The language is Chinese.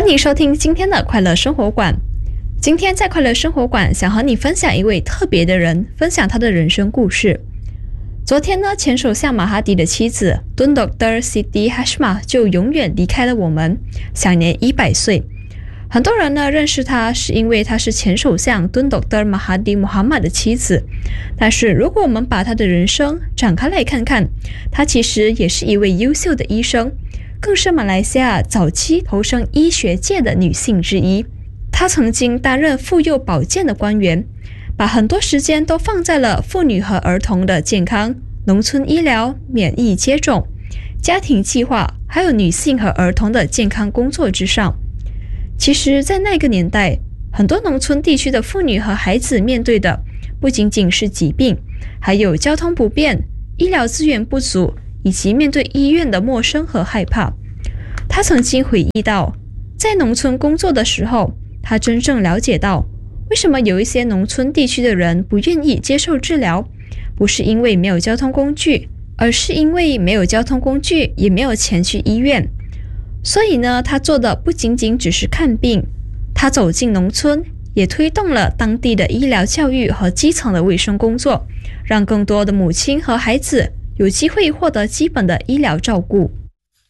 欢迎收听今天的快乐生活馆。今天在快乐生活馆想和你分享一位特别的人，分享他的人生故事。昨天呢，前首相马哈迪的妻子 Tun Dr. Siti Hasmah 就永远离开了我们，享年100岁。很多人呢认识他是因为他是前首相 Tun Dr. Mahathir Mohamad 的妻子，但是如果我们把他的人生展开来看看，他其实也是一位优秀的医生，更是马来西亚早期投身医学界的女性之一。她曾经担任妇幼保健的官员，把很多时间都放在了妇女和儿童的健康、农村医疗、免疫接种、家庭计划，还有女性和儿童的健康工作之上。其实在那个年代，很多农村地区的妇女和孩子面对的不仅仅是疾病，还有交通不便、医疗资源不足，以及面对医院的陌生和害怕。他曾经回忆到，在农村工作的时候，他真正了解到为什么有一些农村地区的人不愿意接受治疗，不是因为没有交通工具，而是因为没有交通工具，也没有钱去医院。所以呢，他做的不仅仅只是看病，他走进农村，也推动了当地的医疗教育和基层的卫生工作，让更多的母亲和孩子有机会获得基本的医疗照顾。